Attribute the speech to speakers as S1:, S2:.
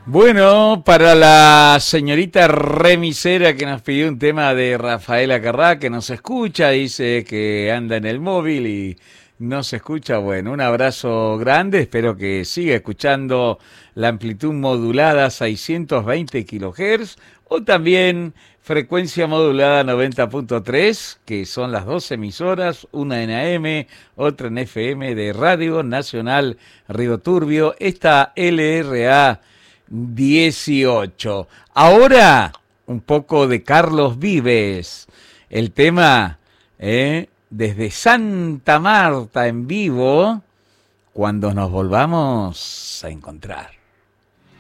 S1: Bueno, para la señorita remisera que nos pidió un tema de Rafaela Carrá, que nos escucha, dice que anda en el móvil y nos escucha, bueno, un abrazo grande, espero que siga escuchando la amplitud modulada 620 kHz o también frecuencia modulada 90.3, que son las dos emisoras, una en AM, otra en FM de Radio Nacional Río Turbio, esta LRA 18. Ahora, un poco de Carlos Vives. El tema, desde Santa Marta en vivo, cuando nos volvamos a encontrar.